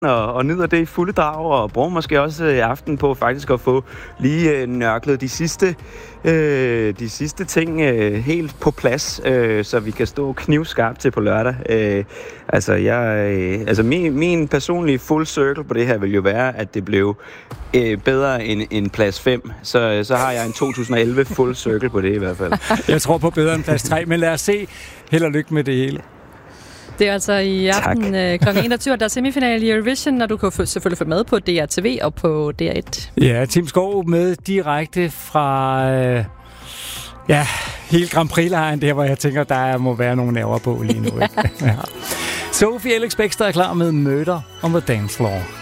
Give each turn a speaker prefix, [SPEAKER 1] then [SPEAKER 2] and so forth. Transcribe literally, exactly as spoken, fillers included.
[SPEAKER 1] og, og nyder det i fulde drag, og bruger måske også øh, aften på faktisk at få lige øh, nørklet de sidste, øh, de sidste ting øh, helt på plads, øh, så vi kan stå knivskarpt til på lørdag. Øh, altså, jeg, øh, altså min, min personlige full circle på det her vil jo være, at det blev øh, bedre end, end plads fem. Så, så har jeg en to tusind og elleve full circle på det i hvert fald.
[SPEAKER 2] Jeg tror på bedre end plads tre, men lad os se. Held og lykke med det hele.
[SPEAKER 3] Det er altså i aften øh, klokken enogtyve, der er semifinale i Eurovision, og du kan selvfølgelig følge med på D R T V og på D R et.
[SPEAKER 2] Ja, Tim Skov med direkte fra øh, ja, hele Grand Prix-lejren, der hvor jeg tænker, der må være nogle nerver på lige nu. Ikke? Ja. Sophie Elix Bextor er klar med Murder on the Dance Floor.